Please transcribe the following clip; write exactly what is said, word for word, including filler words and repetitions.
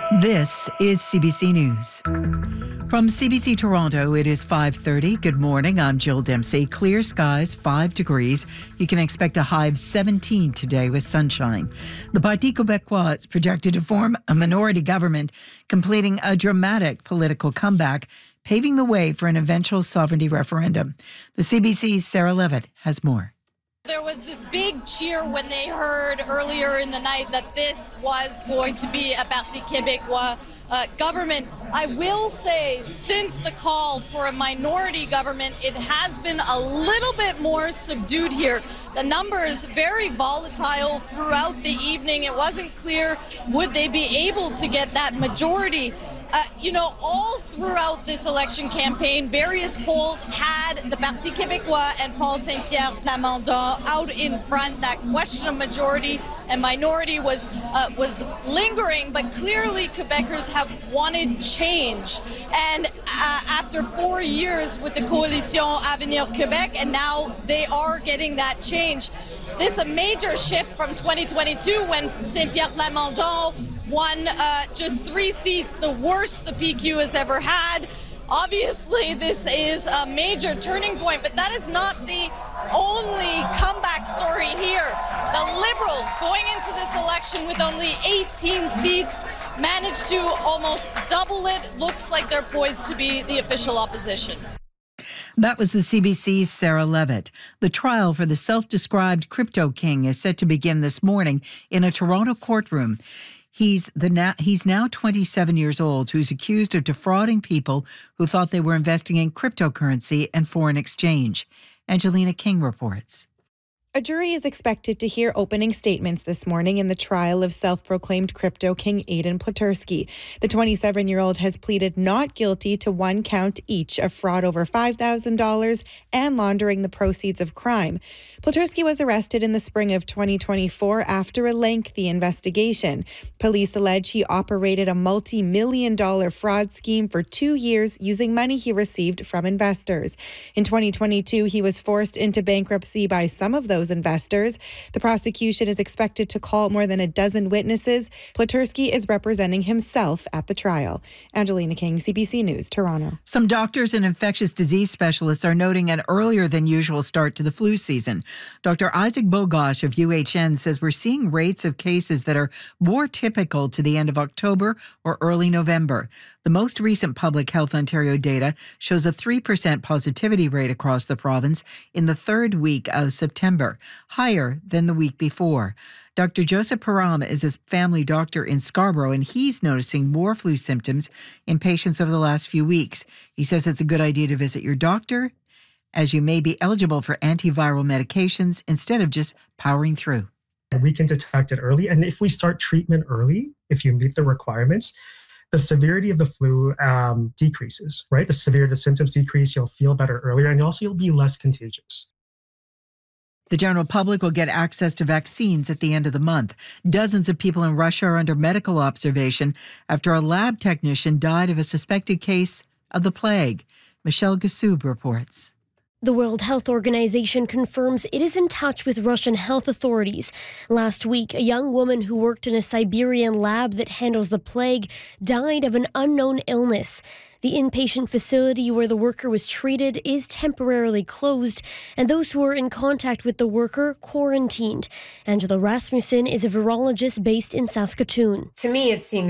This is C B C News. From C B C Toronto, it is five thirty. Good morning, I'm Jill Dempsey. Clear skies, five degrees. You can expect a high of seventeen today with sunshine. The Parti Québécois is projected to form a minority government, completing a dramatic political comeback, paving the way for an eventual sovereignty referendum. The C B C's Sarah Levitt has more. There was this big cheer when they heard earlier in the night that this was going to be a Parti Québécois uh, government. I will say, since the call for a minority government, it has been a little bit more subdued here. The numbers very volatile throughout the evening. It wasn't clear would they be able to get that majority. Uh, you know, all throughout this election campaign, various polls had the Parti Québécois and Paul Saint-Pierre Plamondon out in front. That question of majority and minority was uh, was lingering, but clearly Quebecers have wanted change. And uh, after four years with the Coalition Avenir Québec, and now they are getting that change. This is a major shift from twenty twenty-two when Saint-Pierre Plamondon won uh, just three seats, the worst the P Q has ever had. Obviously, this is a major turning point, but that is not the only comeback story here. The Liberals, going into this election with only eighteen seats, managed to almost double it. Looks like they're poised to be the official opposition. That was the C B C's Sarah Levitt. The trial for the self-described crypto king is set to begin this morning in a Toronto courtroom. He's the na- he's now twenty-seven years old, who's accused of defrauding people who thought they were investing in cryptocurrency and foreign exchange. Angelina King reports. A jury is expected to hear opening statements this morning in the trial of self-proclaimed crypto king Aydin Pleterski. The twenty-seven-year-old has pleaded not guilty to one count each of fraud over five thousand dollars and laundering the proceeds of crime. Pleterski was arrested in the spring of twenty twenty-four after a lengthy investigation. Police allege he operated a multi-million dollar fraud scheme for two years using money he received from investors. In twenty twenty-two, he was forced into bankruptcy by some of those investors. The prosecution is expected to call more than a dozen witnesses. Pleterski is representing himself at the trial. Angelina King, C B C News, Toronto. Some doctors and infectious disease specialists are noting an earlier than usual start to the flu season. Doctor Isaac Bogosh of U H N says we're seeing rates of cases that are more typical to the end of October or early November. The most recent Public Health Ontario data shows a three percent positivity rate across the province in the third week of September, higher than the week before. Doctor Joseph Param is a family doctor in Scarborough, and he's noticing more flu symptoms in patients over the last few weeks. He says it's a good idea to visit your doctor, as you may be eligible for antiviral medications instead of just powering through. We can detect it early, and if we start treatment early, if you meet the requirements, the severity of the flu um, decreases, right? The severity of the symptoms decrease, you'll feel better earlier, and also you'll be less contagious. The general public will get access to vaccines at the end of the month. Dozens of people in Russia are under medical observation after a lab technician died of a suspected case of the plague. Michelle Gassoub reports. The World Health Organization confirms it is in touch with Russian health authorities. Last week, a young woman who worked in a Siberian lab that handles the plague died of an unknown illness. The inpatient facility where the worker was treated is temporarily closed, and those who were in contact with the worker quarantined. Angela Rasmussen is a virologist based in Saskatoon. To me, it seems